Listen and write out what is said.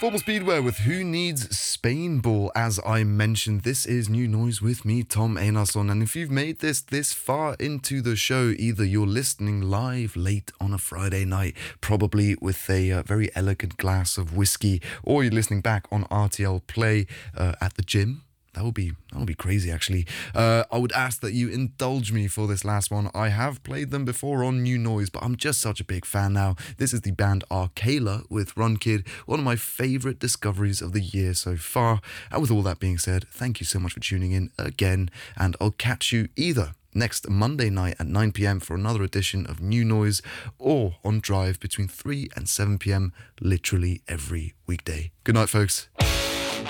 Formal Speedwear with Who Needs Spain Ball. As I mentioned, this is New Noise with me, Tom Einarsson. And if you've made this far into the show, either you're listening live late on a Friday night, probably with a very elegant glass of whiskey, or you're listening back on RTL Play at the gym. That would be crazy, actually. I would ask that you indulge me for this last one. I have played them before on New Noise, but I'm just such a big fan now. This is the band Arcala with Run Kid, one of my favourite discoveries of the year so far. And with all that being said, thank you so much for tuning in again, and I'll catch you either next Monday night at 9 p.m. for another edition of New Noise, or on Drive between 3 and 7 p.m. literally every weekday. Good night, folks.